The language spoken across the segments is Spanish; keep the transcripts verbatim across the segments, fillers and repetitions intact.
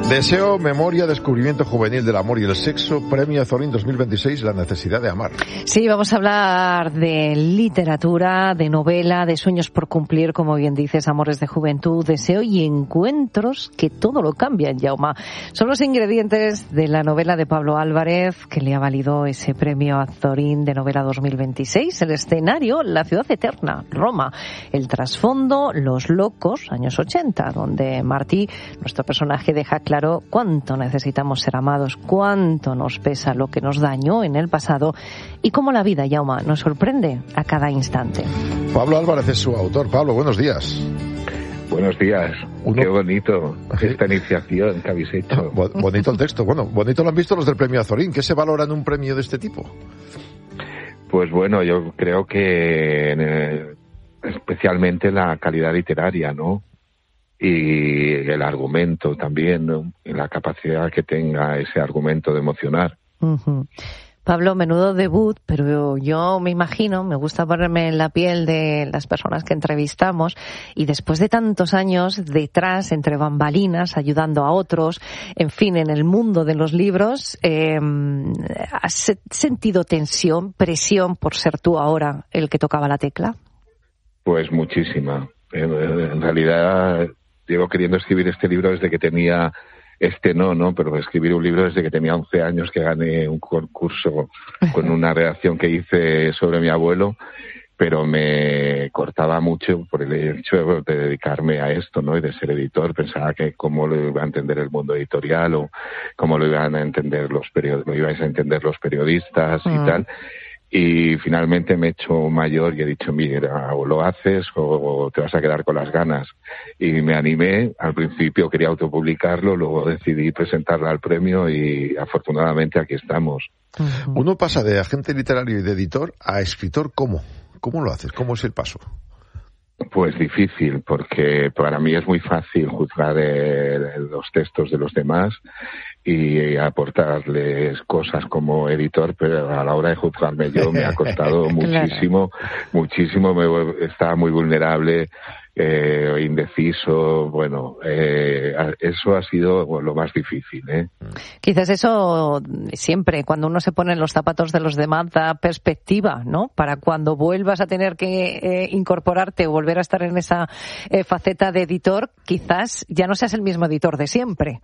Deseo, memoria, descubrimiento juvenil del amor y el sexo, Premio Azorín dos mil veintiséis, la necesidad de amar. Sí, vamos a hablar de literatura, de novela, de sueños por cumplir, como bien dices, amores de juventud, deseo y encuentros que todo lo cambian, Jaume. Son los ingredientes de la novela de Pablo Álvarez, que le ha valido ese Premio Azorín de novela dos mil veintiséis. El escenario, la ciudad eterna, Roma. El trasfondo, Los locos, años ochenta, donde Martí, nuestro personaje, deja claro Claro, cuánto necesitamos ser amados, cuánto nos pesa lo que nos dañó en el pasado y cómo la vida, Jaume, nos sorprende a cada instante. Pablo Álvarez es su autor. Pablo, buenos días. Buenos días. Uno... Qué bonito ¿Sí? esta iniciación que habéis hecho. Bo- bonito el texto. Bueno, bonito lo han visto los del Premio Azorín. ¿Qué se valora en un premio de este tipo? Pues bueno, yo creo que eh, especialmente la calidad literaria, ¿no? Y el argumento también, ¿no? Y la capacidad que tenga ese argumento de emocionar. Uh-huh. Pablo, menudo debut, pero yo me imagino, me gusta ponerme en la piel de las personas que entrevistamos y después de tantos años detrás, entre bambalinas, ayudando a otros, en fin, en el mundo de los libros, eh, ¿has sentido tensión, presión por ser tú ahora el que tocaba la tecla? Pues muchísima. En, en realidad llevo queriendo escribir este libro desde que tenía, este no, ¿no? Pero escribir un libro desde que tenía once años, que gané un concurso con una redacción que hice sobre mi abuelo, pero me cortaba mucho por el hecho de dedicarme a esto, ¿no? Y de ser editor. Pensaba que cómo lo iba a entender el mundo editorial o cómo lo iban a entender los period- lo ibais a entender los periodistas y mm. tal. Y finalmente me he hecho mayor y he dicho, mira, o lo haces o te vas a quedar con las ganas. Y me animé, al principio quería autopublicarlo, luego decidí presentarla al premio y afortunadamente aquí estamos. Uno pasa de agente literario y de editor a escritor, ¿cómo? ¿Cómo lo haces? ¿Cómo es el paso? Pues difícil, porque para mí es muy fácil juzgar eh, los textos de los demás y aportarles cosas como editor, pero a la hora de juzgarme yo me ha costado muchísimo, claro. muchísimo, me, estaba muy vulnerable, eh, indeciso, bueno, eh, eso ha sido lo más difícil, ¿eh? Quizás eso siempre, cuando uno se pone en los zapatos de los demás, da perspectiva, ¿no? Para cuando vuelvas a tener que eh, incorporarte o volver a estar en esa eh, faceta de editor, quizás ya no seas el mismo editor de siempre.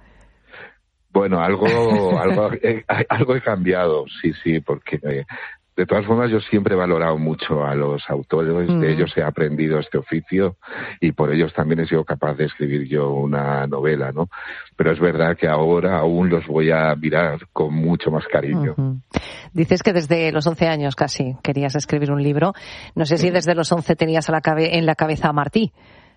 Bueno, algo, algo, eh, algo he cambiado, sí, sí, porque eh, de todas formas yo siempre he valorado mucho a los autores, mm. de ellos he aprendido este oficio y por ellos también he sido capaz de escribir yo una novela, ¿no? Pero es verdad que ahora aún los voy a mirar con mucho más cariño. Uh-huh. Dices que desde los once años casi querías escribir un libro. No sé si desde los once tenías a la cabe- en la cabeza a Martí.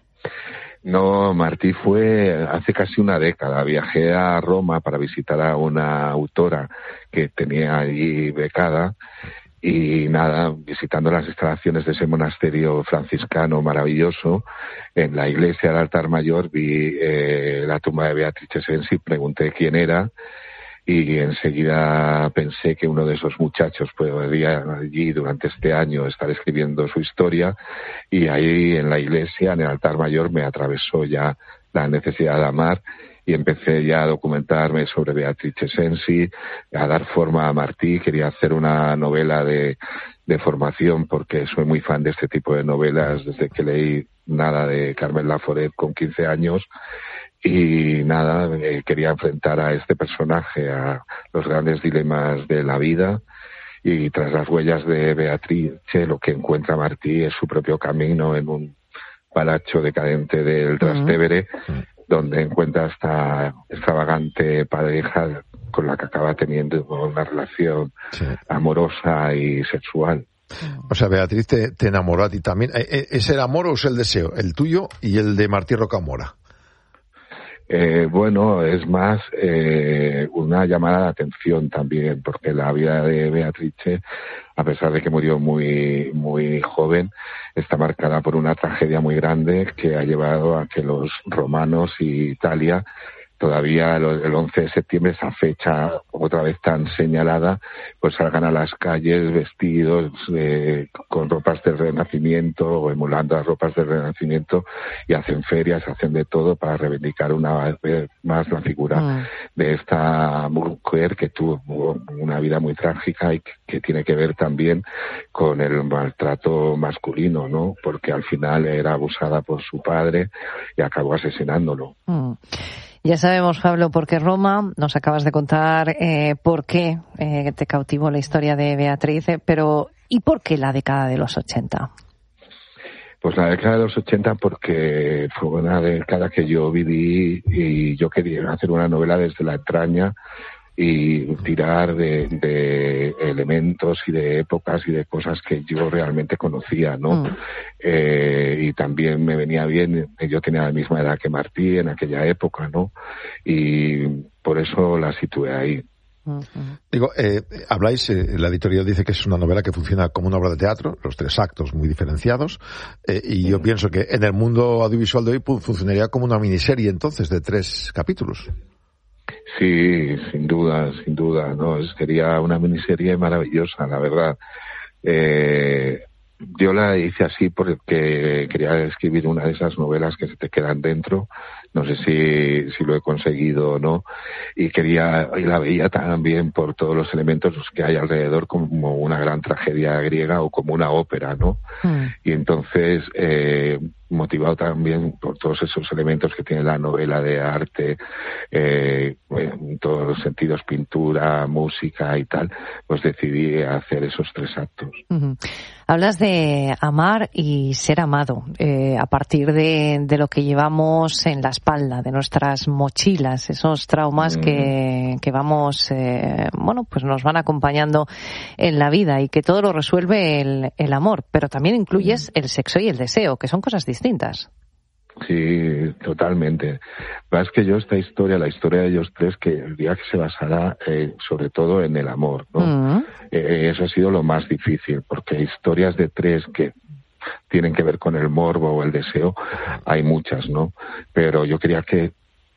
No, Martí fue hace casi una década. Viajé a Roma para visitar a una autora que tenía allí becada y nada, visitando las instalaciones de ese monasterio franciscano maravilloso, en la iglesia del altar mayor vi eh, la tumba de Beatrice Cenci, pregunté quién era y enseguida pensé que uno de esos muchachos podría allí durante este año estar escribiendo su historia y ahí en la iglesia, en el altar mayor, me atravesó ya la necesidad de amar y empecé ya a documentarme sobre Beatrice Cenci, a dar forma a Martí. Quería hacer una novela de, de formación porque soy muy fan de este tipo de novelas desde que leí nada de Carmen Laforet con quince años. Y nada, eh, quería enfrentar a este personaje a los grandes dilemas de la vida y tras las huellas de Beatrice lo que encuentra Martí es su propio camino en un palacio decadente del Trastevere, uh-huh. donde encuentra esta extravagante pareja con la que acaba teniendo una relación sí. amorosa y sexual. O sea, Beatriz te, te enamoró a ti también. ¿Es el amor o es el deseo? El tuyo y el de Martí Rocamora. Eh, bueno, es más eh, una llamada de atención también, porque la vida de Beatrice, a pesar de que murió muy muy joven, está marcada por una tragedia muy grande que ha llevado a que los romanos y Italia todavía el once de septiembre, esa fecha otra vez tan señalada, pues salgan a las calles vestidos eh, con ropas del Renacimiento o emulando las ropas del Renacimiento y hacen ferias, hacen de todo para reivindicar una vez más la figura mm. de esta mujer que tuvo una vida muy trágica y que, que tiene que ver también con el maltrato masculino, ¿no? Porque al final era abusada por su padre y acabó asesinándolo. Mm. Ya sabemos, Pablo, por qué Roma, nos acabas de contar eh, por qué eh, te cautivó la historia de Beatriz, eh, pero ¿y por qué la década de los ochenta? Pues la década de los ochenta porque fue una década que yo viví y yo quería hacer una novela desde la entraña y tirar de, de elementos y de épocas y de cosas que yo realmente conocía, ¿no? Mm. Eh, y también me venía bien, yo tenía la misma edad que Martí en aquella época, ¿no? Y por eso la situé ahí. Uh-huh. Digo, eh, habláis, eh, la editorial dice que es una novela que funciona como una obra de teatro, los tres actos muy diferenciados, eh, y sí. Yo pienso que en el mundo audiovisual de hoy funcionaría como una miniserie entonces de tres capítulos. Sí, sin duda, sin duda, no, sería una miniserie maravillosa, la verdad. Eh, yo la hice así porque quería escribir una de esas novelas que se te quedan dentro, no sé si, si lo he conseguido o no, y quería, y la veía también por todos los elementos que hay alrededor como una gran tragedia griega o como una ópera, ¿no? Mm. Y entonces, eh, motivado también por todos esos elementos que tiene la novela de arte, eh, en todos los sentidos, pintura, música y tal, pues decidí hacer esos tres actos. Uh-huh. Hablas de amar y ser amado, eh, a partir de, de lo que llevamos en la espalda, de nuestras mochilas, esos traumas mm. que, que vamos, eh, bueno, pues nos van acompañando en la vida y que todo lo resuelve el, el amor, pero también incluyes mm. el sexo y el deseo, que son cosas distintas. Sí, totalmente. Es que yo esta historia, la historia de ellos tres, que el día que se basará eh, sobre todo en el amor, ¿no? Uh-huh. Eh, eso ha sido lo más difícil, porque historias de tres que tienen que ver con el morbo o el deseo, hay muchas, ¿no? Pero yo quería que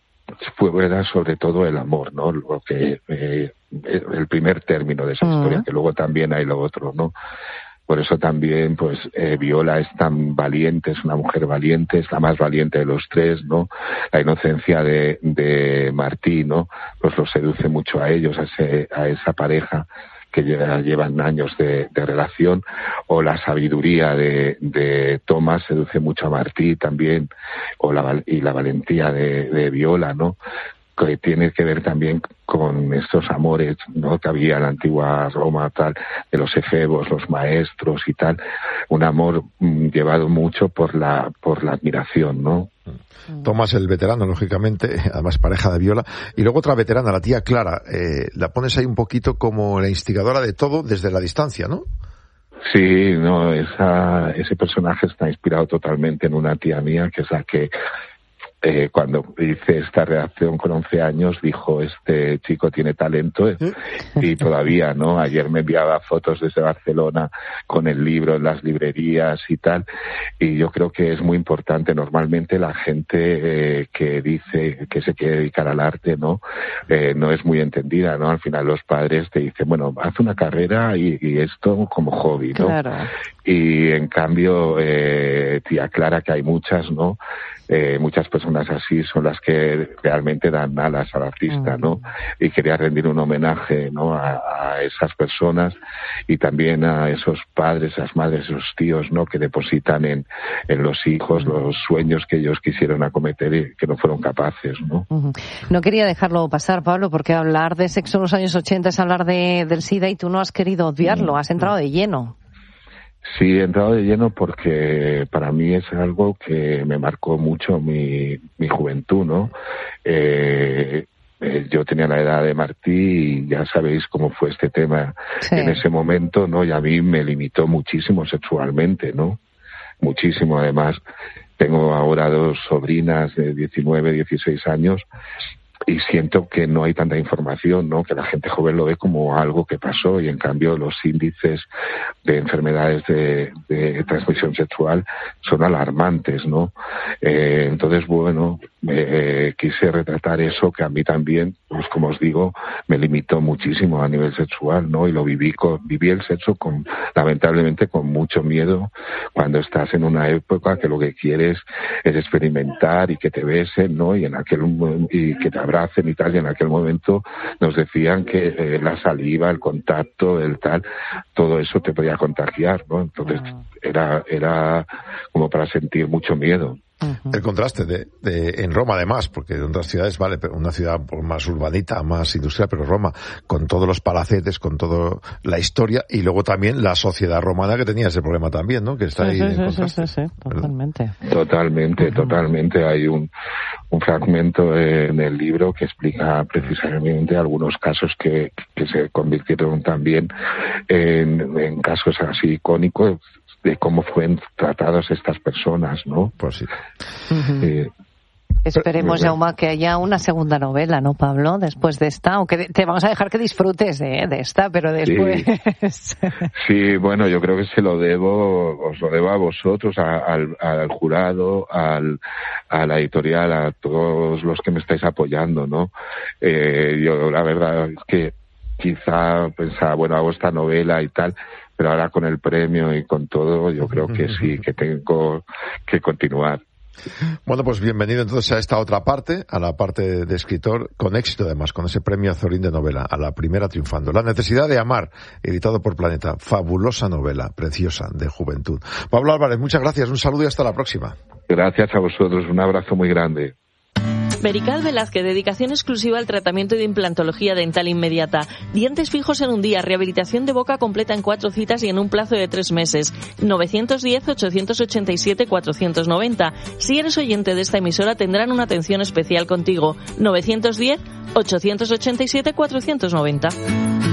fuera sobre todo el amor, ¿no? Lo que eh, el primer término de esa uh-huh. historia, que luego también hay lo otro, ¿no? Por eso también, pues, eh, Viola es tan valiente, es una mujer valiente, es la más valiente de los tres, ¿no? La inocencia de, de Martí, ¿no? Pues lo seduce mucho a ellos, a, ese, a esa pareja que lleva, llevan años de, de relación, o la sabiduría de, de Tomás seduce mucho a Martí también, o la, y la valentía de, de Viola, ¿no? Que tiene que ver también con estos amores, ¿no? Que había en la antigua Roma, tal, de los efebos, los maestros y tal, un amor mmm, llevado mucho por la por la admiración, ¿no? Tomás el veterano, lógicamente, además pareja de Viola, y luego otra veterana, la tía Clara, eh, la pones ahí un poquito como la instigadora de todo desde la distancia, ¿no? Sí, no, esa, ese personaje está inspirado totalmente en una tía mía, que es la que Eh, cuando hice esta redacción con once años, dijo, este chico tiene talento, eh, y todavía, ¿no? Ayer me enviaba fotos desde Barcelona con el libro en las librerías y tal, y yo creo que es muy importante. Normalmente la gente eh, que dice que se quiere dedicar al arte, ¿no? Eh, no es muy entendida, ¿no? Al final los padres te dicen, bueno, haz una carrera y, y esto como hobby, ¿no? Claro. Y en cambio, eh, tía Clara, que hay muchas, ¿no? Eh, muchas personas así son las que realmente dan alas al artista, ¿no? Y quería rendir un homenaje, ¿no? A, a esas personas y también a esos padres, esas madres, esos tíos, ¿no? Que depositan en, en los hijos los sueños que ellos quisieron acometer y que no fueron capaces, ¿no? Uh-huh. No quería dejarlo pasar, Pablo, porque hablar de sexo en los años ochenta es hablar de, del SIDA y tú no has querido obviarlo, has entrado de lleno. Sí, he entrado de lleno porque para mí es algo que me marcó mucho mi, mi juventud, ¿no? Eh, eh, yo tenía la edad de Martí y ya sabéis cómo fue este tema sí. en ese momento, ¿no? Y a mí me limitó muchísimo sexualmente, ¿no? Muchísimo, además. Tengo ahora dos sobrinas de diecinueve, dieciséis años y siento que no hay tanta información, ¿no? Que la gente joven lo ve como algo que pasó y en cambio los índices de enfermedades de, de transmisión sexual son alarmantes, ¿no? Eh, entonces, bueno, eh, quise retratar eso que a mí también, pues como os digo, me limitó muchísimo a nivel sexual, ¿no? Y lo viví con, viví el sexo con, lamentablemente, con mucho miedo, cuando estás en una época que lo que quieres es experimentar y que te besen, ¿no? Y en aquel y que te abracen y tal, y en aquel momento nos decían que eh, la saliva, el contacto, el tal, todo eso te podía contagiar, ¿no? Entonces era era como para sentir mucho miedo. Uh-huh. El contraste de, de en Roma, además, porque en otras ciudades, vale, pero una ciudad más urbanita, más industrial, pero Roma, con todos los palacetes, con toda la historia, y luego también la sociedad romana, que tenía ese problema también, ¿no? Que está sí, ahí sí, en sí, contraste. sí, sí, sí, totalmente. Totalmente, uh-huh. totalmente. Hay un, un fragmento en el libro que explica precisamente algunos casos que, que se convirtieron también en, en casos así icónicos de cómo fueron tratadas estas personas, ¿no? Pues sí. Uh-huh. Eh, Esperemos, Jaume, que haya una segunda novela, ¿no, Pablo? Después de esta, aunque te vamos a dejar que disfrutes de, de esta, pero después... Sí. sí, bueno, yo creo que se lo debo, os lo debo a vosotros, a, al, al jurado, al, a la editorial, a todos los que me estáis apoyando, ¿no? Eh, yo, la verdad es que quizá pensaba, bueno, hago esta novela y tal, pero ahora con el premio y con todo, yo creo que sí, que tengo que continuar. Bueno, pues bienvenido entonces a esta otra parte, a la parte de escritor, con éxito además, con ese premio Azorín de novela, a la primera triunfando. La necesidad de amar, editado por Planeta. Fabulosa novela, preciosa, de juventud. Pablo Álvarez, muchas gracias, un saludo y hasta la próxima. Gracias a vosotros, un abrazo muy grande. Berical Velázquez, dedicación exclusiva al tratamiento de implantología dental inmediata. Dientes fijos en un día, rehabilitación de boca completa en cuatro citas y en un plazo de tres meses. nueve uno cero, ocho ocho siete, cuatro nueve cero. Si eres oyente de esta emisora, tendrán una atención especial contigo. nueve uno cero, ocho ocho siete, cuatro nueve cero.